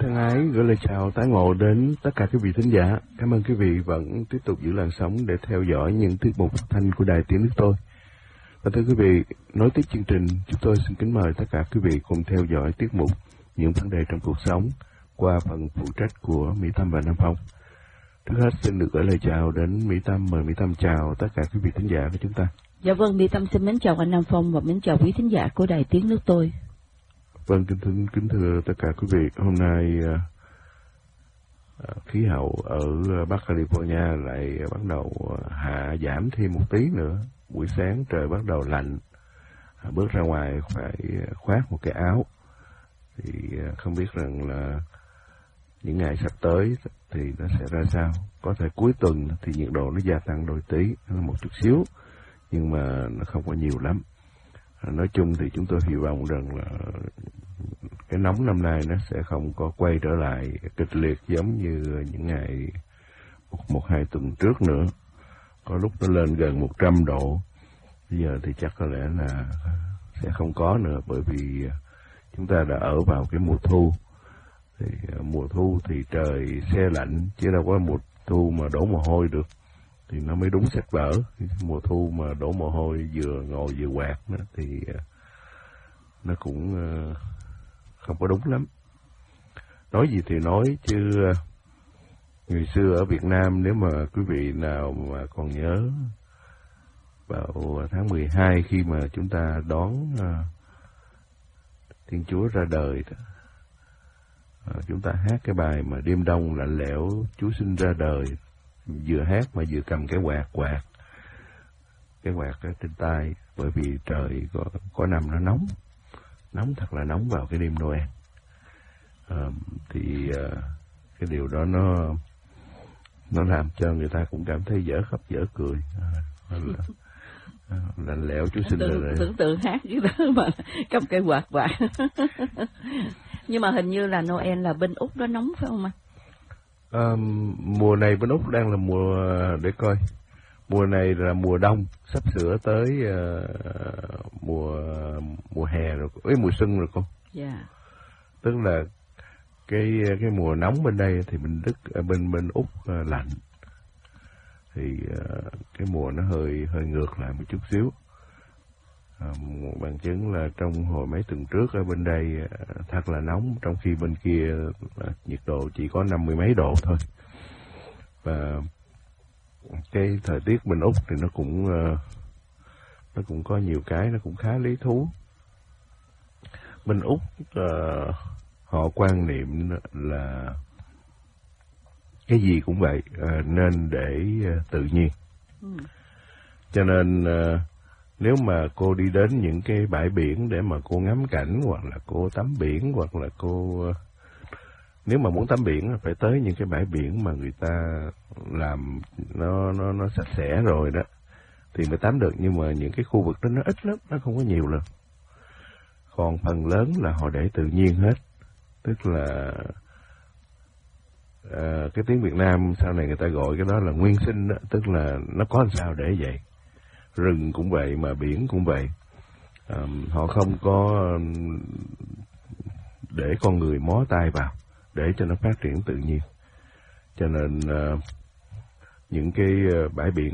thân ái, gửi lời chào tái ngộ đến tất cả quý vị thính giả. Cảm ơn quý vị vẫn tiếp tục giữ làn sóng để theo dõi những tiết mục phát thanh của Đài Tiếng Nước Tôi. Và thưa quý vị, nối tiếp chương trình, chúng tôi xin kính mời tất cả quý vị cùng theo dõi tiết mục Những vấn đề trong cuộc sống qua phần phụ trách của Mỹ Tâm và Nam Phong. Trước hết xin được gửi lời chào đến Mỹ Tâm. Mời Mỹ Tâm chào tất cả quý vị thính giả của chúng ta. Dạ vâng, Mỹ Tâm xin mến chào anh Nam Phong và mến chào quý thính giả của Đài Tiếng Nước Tôi. Vâng, kính thưa tất cả quý vị, hôm nay khí hậu ở Bắc California lại bắt đầu hạ giảm thêm một tí nữa. Buổi sáng trời bắt đầu lạnh, bước ra ngoài phải khoác một cái áo. Thì không biết rằng là những ngày sắp tới thì nó sẽ ra sao. Có thể cuối tuần thì nhiệt độ nó gia tăng đôi tí, một chút xíu, nhưng mà nó không có nhiều lắm. Nói chung thì chúng tôi hy vọng rằng là cái nóng năm nay nó sẽ không có quay trở lại kịch liệt giống như những ngày một hai tuần trước nữa. Có lúc nó lên gần 100 độ. Bây giờ thì chắc có lẽ là sẽ không có nữa, bởi vì chúng ta đã ở vào cái mùa thu. Thì mùa thu thì trời se lạnh, chứ đâu có mùa thu mà đổ mồ hôi được. Thì nó mới đúng sách vở. Mùa thu mà đổ mồ hôi vừa ngồi vừa quạt nữa, thì nó cũng không có đúng lắm. Nói gì thì nói, chứ ngày xưa ở Việt Nam, nếu mà quý vị nào mà còn nhớ, vào tháng 12 khi mà chúng ta đón Thiên Chúa ra đời đó, chúng ta hát cái bài mà đêm đông lạnh lẽo Chúa sinh ra đời, vừa hát mà vừa cầm cái quạt trên tay, bởi vì trời có năm nó nóng thật là nóng vào cái đêm Noel. Thì cái điều đó nó làm cho người ta cũng cảm thấy dở khóc dở cười. Lạnh lẽo Chúa sinh ra đời. Tưởng tượng hát chứ đó mà cầm cái quạt. Nhưng mà hình như là Noel là bên Úc nó nóng phải không anh? Mùa này bên Úc đang là mùa, để coi, mùa này là mùa đông, sắp sửa tới mùa hè rồi, mùa xuân rồi con. Dạ. Tức là cái mùa nóng bên đây thì bên Úc lạnh. Thì cái mùa nó hơi ngược lại một chút xíu. Bằng chứng là trong hồi mấy tuần trước ở bên đây thật là nóng, trong khi bên kia nhiệt độ chỉ có 50 mấy độ thôi. Và cái thời tiết bên Úc thì nó cũng có nhiều cái nó cũng khá lý thú. Bên Úc họ quan niệm là cái gì cũng vậy, nên để tự nhiên. Cho nên nếu mà cô đi đến những cái bãi biển để mà cô ngắm cảnh, hoặc là cô tắm biển, hoặc là nếu mà muốn tắm biển phải tới những cái bãi biển mà người ta làm nó sạch sẽ rồi đó thì mới tắm được. Nhưng mà những cái khu vực đó nó ít lắm, nó không có nhiều lắm. Còn phần lớn là họ để tự nhiên hết. Tức là cái tiếng Việt Nam sau này người ta gọi cái đó là nguyên sinh đó. Tức là nó có làm sao để vậy. Rừng cũng vậy mà biển cũng vậy. Họ không có để con người mó tay vào để cho nó phát triển tự nhiên. Cho nên những cái bãi biển